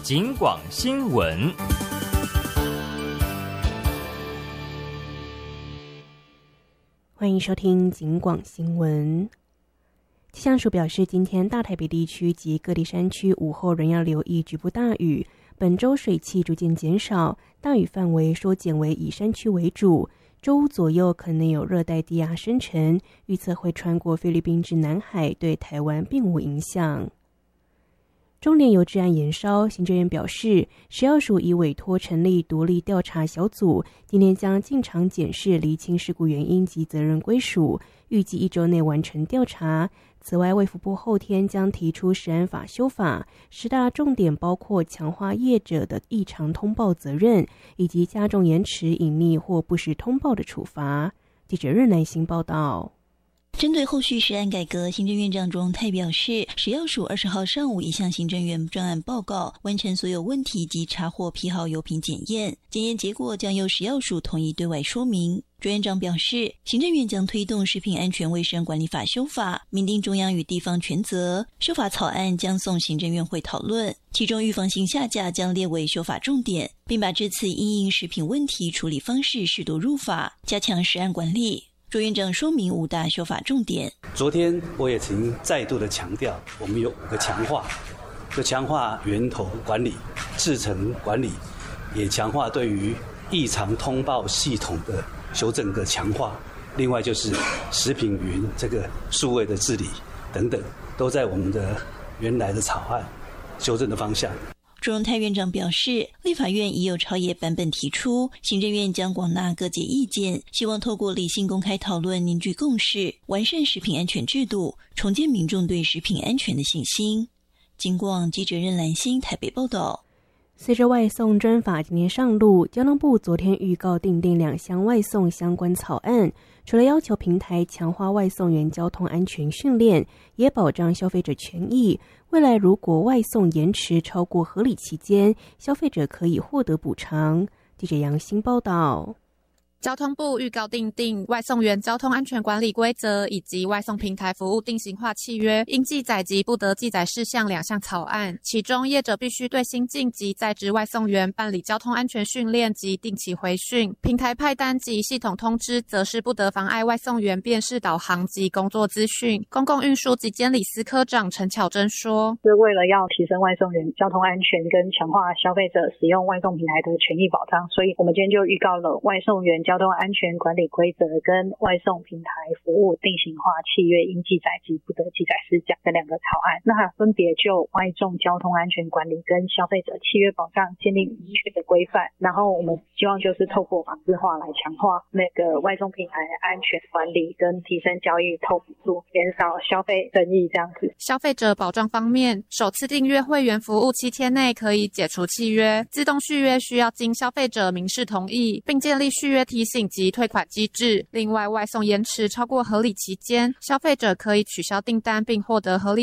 警广新闻。 欢迎收听警广新闻。气象署表示，今天大台北地区及各地山区午后仍要留意局部大雨，本周水汽逐渐减少，大雨范围缩减为以山区为主。周五左右可能有热带低压生成，预测会穿过菲律宾至南海，对台湾并无影响。中联油治安延烧，行政院表示，食药署已委托成立独立调查小组，今天将进场检视厘清事故原因及责任归属，预计1周内完成调查。此外，卫福部后天将提出食安法修法，10大重点包括强化业者的异常通报责任，以及加重延迟、隐匿或不实通报的处罚。记者任乃兴报道。 针对后续食安改革，行政院长庄泰表示，食药署20号上午已向行政院专案报告，完成所有问题及查获批号油品检验，检验结果将由食药署统一对外说明。庄院长表示，行政院将推动食品安全卫生管理法修法，明定中央与地方权责，修法草案将送行政院会讨论，其中预防性下架将列为修法重点，并把这次因应食品问题处理方式适度入法，加强食安管理。朱院长说明5大修法重点。 昨天我也曾再度的强调，我们有5个强化，就强化源头管理、制程管理，也强化对于异常通报系统的修正的强化。另外就是食品云这个数位的治理等等，都在我们的原来的草案修正的方向。 朱荣泰院长表示，立法院已有朝野版本提出，行政院将广纳各界意见，希望透过理性公开讨论，凝聚共识，完善食品安全制度，重建民众对食品安全的信心。警广记者任兰心台北报道。 随着外送专法今天上路，交通部昨天预告订定2项外送相关草案，除了要求平台强化外送员交通安全训练，也保障消费者权益。未来如果外送延迟超过合理期间，消费者可以获得补偿。记者杨欣报道。 交通部预告订定外送员交通安全管理规则以及外送平台服务定型化契约应记载及不得记载事项2项草案，其中业者必须对新进及在职外送员办理交通安全训练及定期回训，平台派单及系统通知则是不得妨碍外送员辨识导航及工作资讯。公共运输及监理司科长陈巧珍说， 是为了要提升外送员交通安全跟强化消费者使用外送平台的权益保障，所以我们今天就预告了外送员交通安全管理规则跟外送平台服务定型化契约应记载及不得记载事项这2个草案，那分别就外送交通安全管理跟消费者契约保障建立明确的规范，然后我们希望就是透过法制化来强化那个外送平台安全管理跟提升交易透明度，减少消费争议这样子。 消费者保障方面，首次订阅会员服务7天内可以解除契约，自动续约需要经消费者明示同意，并建立续约提醒及退款机制。另外，外送延迟超过合理期间，消费者可以取消订单并获得合理